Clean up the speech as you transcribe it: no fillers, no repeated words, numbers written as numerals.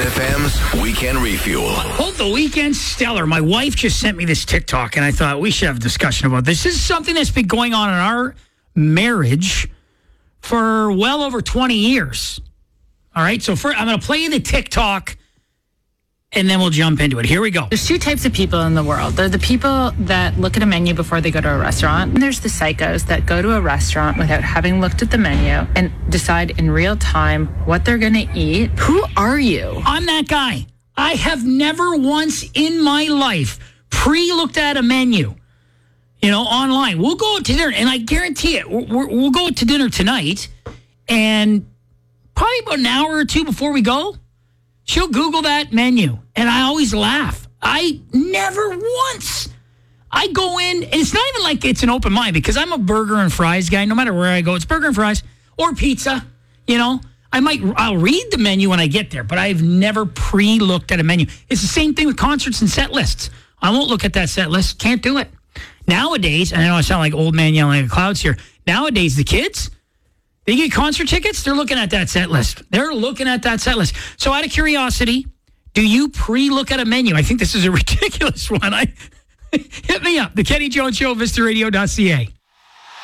FM's Weekend Refuel. Oh, the weekend stellar. My wife just sent me this TikTok, and I thought we should have a discussion about this. This is something that's been going on in our marriage for well over 20 years. All right, so I'm going to play you the TikTok, and then we'll jump into it. Here we go. There's two types of people in the world. There are the people that look at a menu before they go to a restaurant. And there's the psychos that go to a restaurant without having looked at the menu and decide in real time what they're going to eat. Who are you? I'm that guy. I have never once in my life pre-looked at a menu, online. We'll go out to dinner, and I guarantee it, we'll go out to dinner tonight, and probably about an hour or two before we go, she'll Google that menu, and I always laugh. I never once. I go in, and it's not even like it's an open mind, because I'm a burger and fries guy. No matter where I go, it's burger and fries or pizza. I'll read the menu when I get there, but I've never pre-looked at a menu. It's the same thing with concerts and set lists. I won't look at that set list. Can't do it. Nowadays, and I know I sound like old man yelling at clouds here. Nowadays, the kids, they get concert tickets, they're looking at that set list. They're looking at that set list. So out of curiosity, do you pre-look at a menu? I think this is a ridiculous one. Hit me up. The Kenny Jones Show, VistaRadio.ca.